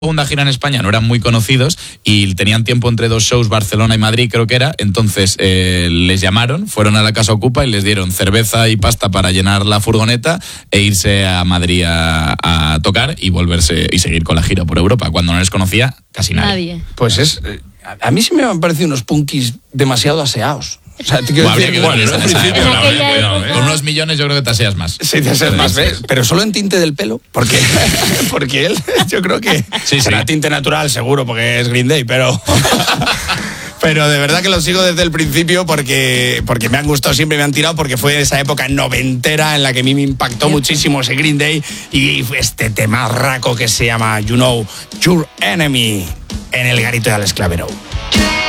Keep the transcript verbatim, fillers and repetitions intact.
segunda gira en España no eran muy conocidos y tenían tiempo entre dos shows, Barcelona y Madrid creo que era, entonces eh, les llamaron, fueron a la Casa Ocupa y les dieron cerveza y pasta para llenar la furgoneta e irse a Madrid a, a tocar y volverse y seguir con la gira por Europa, cuando no les conocía casi nadie. Nadie. Pues es, a mí sí me han parecido unos punkis demasiado aseados. O sea, te quiero Bueno, decir, que bueno, bueno, ¿no? esa época, En aquella cuidado, época. eh. Con unos millones yo creo que te aseas más. Sí, te haces más, ¿ves? Pero solo en tinte del pelo, porque, porque él, yo creo que Sí, será sí. tinte natural, seguro, porque es Green Day, pero... Pero de verdad que lo sigo desde el principio porque, porque me han gustado, siempre me han tirado, porque fue esa época noventera en la que a mí me impactó muchísimo ese Green Day y este tema raco que se llama You Know Your Enemy en el garito de Alex Clavero.